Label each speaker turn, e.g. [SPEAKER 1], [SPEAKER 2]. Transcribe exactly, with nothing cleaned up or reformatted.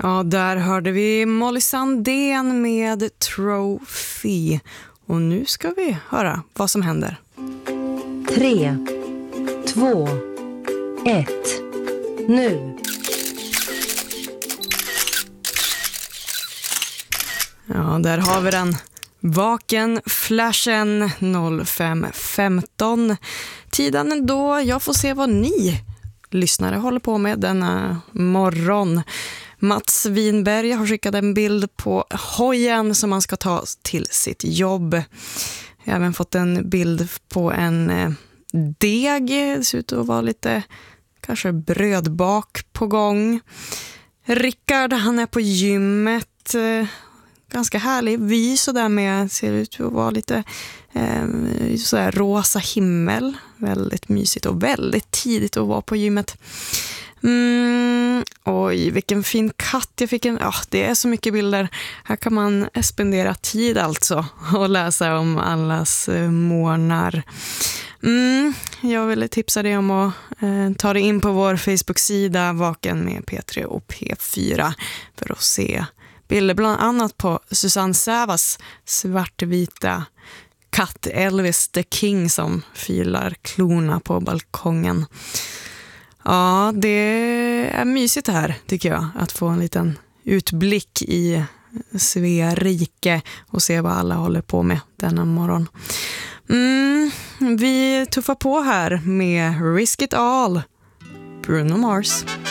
[SPEAKER 1] Ja, där hörde vi Molly Sandén med Trophy. Och nu ska vi höra vad som händer.
[SPEAKER 2] Tre, två, ett, nu.
[SPEAKER 1] Ja, där har vi den. Vaken flashen noll fem femton. Tiden då jag får se vad ni lyssnare håller på med denna morgon. Mats Winberg har skickat en bild på hojen som man ska ta till sitt jobb. Jag har även fått en bild på en deg. Det ser ut att vara lite kanske brödbak på gång. Rickard, han är på gymmet. Ganska härlig vy sådär med, ser ut att vara lite eh, sådär rosa himmel. Väldigt mysigt och väldigt tidigt att vara på gymmet. Mm, oj, vilken fin katt jag fick. En, ja, det är så mycket bilder. Här kan man spendera tid alltså och läsa om allas eh, morgnar. Mm, jag vill tipsa dig om att eh, ta dig in på vår Facebook-sida Vaken med P tre och P fyra för att se bilder bland annat på Susanne Sävas svartvita katt Elvis the King som filar klorna på balkongen. Ja, det är mysigt här tycker jag att få en liten utblick i Svea rike och se vad alla håller på med denna morgon. Mm, vi tuffar på här med Risk It All, Bruno Mars.